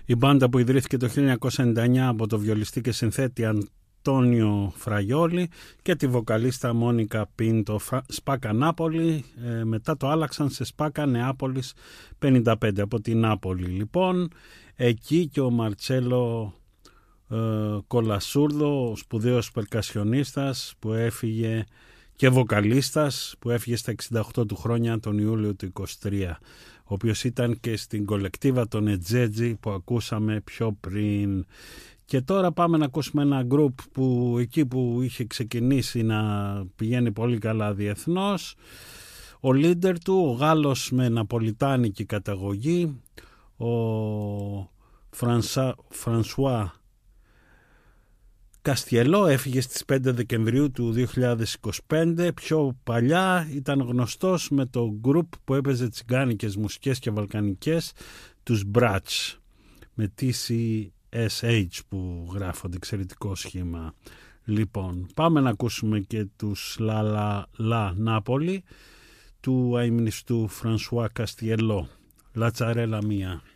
Η μπάντα που ιδρύθηκε το 1999 από το βιολιστή και συνθέτη Αντώνιο Φραγιόλη και τη βοκαλίστα Μόνικα Πίντο Σπάκα Νάπολη, μετά το άλλαξαν σε Σπάκα Νεάπολης 55 από την Νάπολη. Λοιπόν, εκεί και ο Μαρτσέλο Κολασούρδο, ο σπουδαίος περκασιονίστας που έφυγε και βοκαλίστας που έφυγε στα 68 του χρόνια τον Ιούλιο του 23, ο οποίος ήταν και στην κολεκτίβα των Ετζέτζι που ακούσαμε πιο πριν. Και τώρα πάμε να ακούσουμε ένα γκρουπ που εκεί που είχε ξεκινήσει να πηγαίνει πολύ καλά διεθνώς, ο leader του, ο Γάλλος με ναπολιτάνικη καταγωγή, ο Φρανσουά Καστιελό, έφυγε στις 5 Δεκεμβρίου του 2025. Πιο παλιά ήταν γνωστός με το γκρουπ που έπαιζε τσιγκάνικες μουσικές και βαλκανικές, τους Μπράτς, με TCSH που γράφονται, εξαιρετικό σχήμα. Λοιπόν, πάμε να ακούσουμε και τους Λα Νάπολη του αειμνηστού Φρανσουά Καστιελό, Λατσαρέλα Μία.